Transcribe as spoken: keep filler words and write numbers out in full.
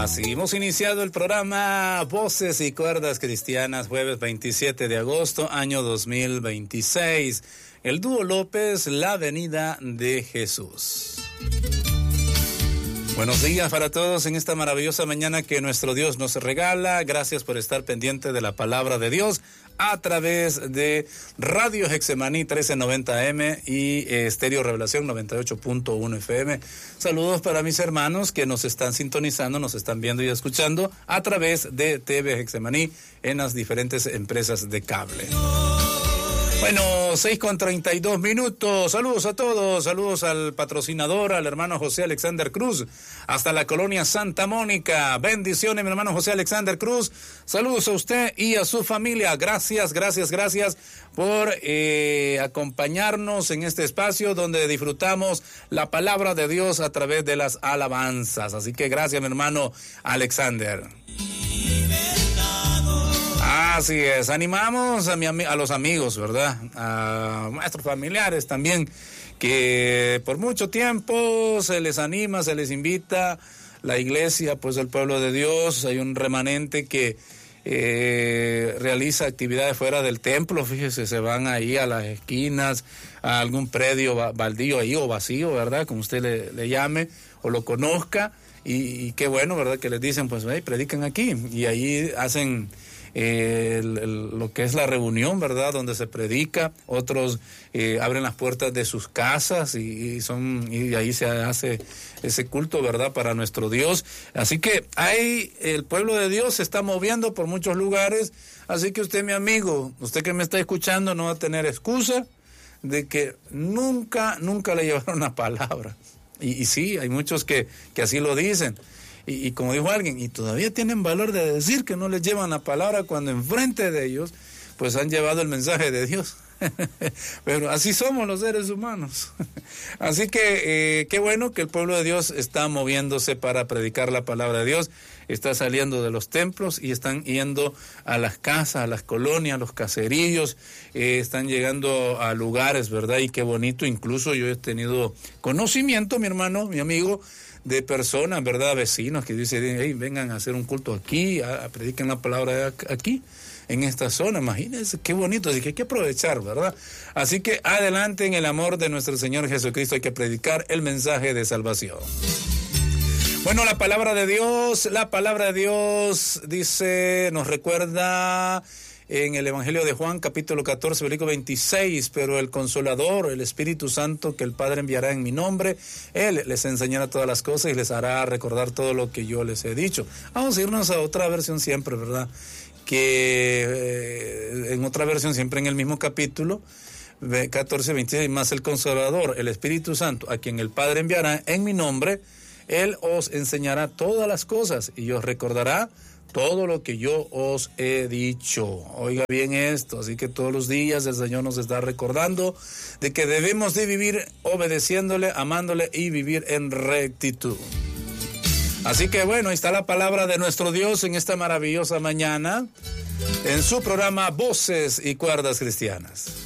Así hemos iniciado el programa Voces y Cuerdas Cristianas, jueves veintisiete de agosto, año dos mil veintiséis. El dúo López, la venida de Jesús. Buenos días para todos en esta maravillosa mañana que nuestro Dios nos regala. Gracias por estar pendiente de la palabra de Dios a través de Radio Hexemaní trece noventa A M y eh, Estéreo Revelación noventa y ocho punto uno F M. Saludos para mis hermanos que nos están sintonizando, nos están viendo y escuchando a través de T V Hexemaní en las diferentes empresas de cable. Bueno, seis con treinta y dos minutos. Saludos a todos. Saludos al patrocinador, al hermano José Alexander Cruz, hasta la colonia Santa Mónica. Bendiciones, mi hermano José Alexander Cruz. Saludos a usted y a su familia. Gracias, gracias, gracias por eh, acompañarnos en este espacio donde disfrutamos la palabra de Dios a través de las alabanzas. Así que gracias, mi hermano Alexander. Así es, animamos a, mi, a los amigos, ¿verdad? A nuestros familiares también, que por mucho tiempo se les anima, se les invita. La iglesia, pues el pueblo de Dios, hay un remanente que eh, realiza actividades fuera del templo, fíjese, se van ahí a las esquinas, a algún predio baldío ahí o vacío, ¿verdad? Como usted le, le llame o lo conozca, y, y qué bueno, ¿verdad? Que les dicen, pues, hey, predican aquí, y ahí hacen... Eh, el, el, lo que es la reunión, ¿verdad? Donde se predica. Otros eh, abren las puertas de sus casas y, y son y ahí se hace ese culto, ¿verdad? Para nuestro Dios. Así que ahí el pueblo de Dios se está moviendo por muchos lugares. Así que usted, mi amigo, usted que me está escuchando, no va a tener excusa de que nunca, nunca le llevaron la palabra. Y, y sí, hay muchos que, que así lo dicen. Y, y como dijo alguien, y todavía tienen valor de decir que no les llevan la palabra cuando enfrente de ellos, pues han llevado el mensaje de Dios. Pero así somos los seres humanos. Así que eh, qué bueno que el pueblo de Dios está moviéndose para predicar la palabra de Dios, está saliendo de los templos y están yendo a las casas, a las colonias, a los caseríos, eh, están llegando a lugares, ¿verdad? Y qué bonito, incluso yo he tenido conocimiento, mi hermano, mi amigo, de personas, ¿verdad? Vecinos que dicen, hey, vengan a hacer un culto aquí, a, a prediquen la palabra aquí, en esta zona. Imagínense, qué bonito, así que hay que aprovechar, ¿verdad? Así que adelante en el amor de nuestro Señor Jesucristo, hay que predicar el mensaje de salvación. Bueno, la palabra de Dios, la palabra de Dios dice, nos recuerda en el Evangelio de Juan, capítulo catorce, versículo veintiséis, pero el Consolador, el Espíritu Santo, que el Padre enviará en mi nombre, Él les enseñará todas las cosas y les hará recordar todo lo que yo les he dicho. Vamos a irnos a otra versión siempre, ¿verdad? Que eh, en otra versión, siempre en el mismo capítulo, catorce, veintiséis, más el Consolador, el Espíritu Santo, a quien el Padre enviará en mi nombre, Él os enseñará todas las cosas y os recordará todo lo que yo os he dicho. Oiga bien esto, así que todos los días el Señor nos está recordando de que debemos de vivir obedeciéndole, amándole y vivir en rectitud. Así que bueno, ahí está la palabra de nuestro Dios en esta maravillosa mañana, en su programa Voces y Cuerdas Cristianas.